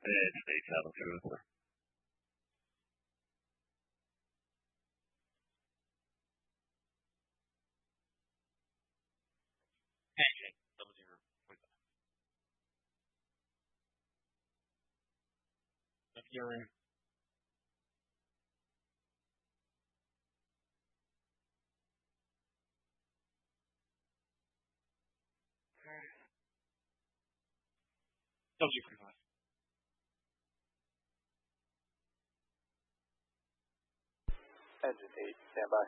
State 724. Handshake, 0045. Urine. W45. Engine 8, stand by.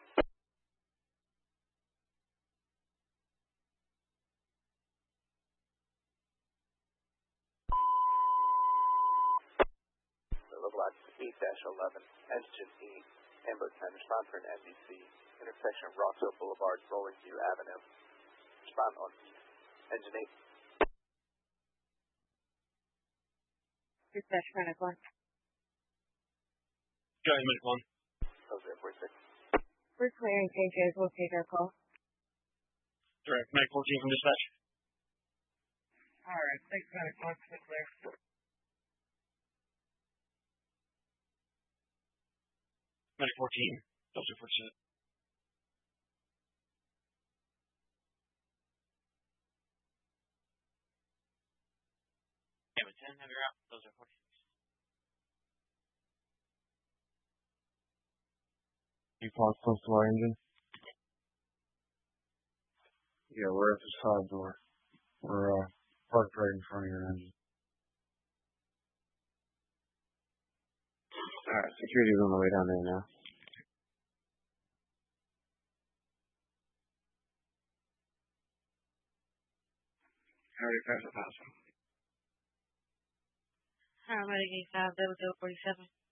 Level 8-11, Engine 8, Amber 10, respond for an NBC, intersection of Rockville Boulevard, Rolling View Avenue. Respond on east. Engine 8. Dispatch, Medic 1. Go ahead, Medic 1. 0046. We're clearing changes. We'll take our call. Direct, Medic 14 from dispatch. Alright, thanks, Medic 1. Clear. Medic 14, Delta 47. Amber 10, have your out. Those are 46. You parked close to our engine? Yeah, we're at the side door. We're parked right in front of your engine. Alright, security's on the way down there now. I already passed the pass. Medic 85, 0047.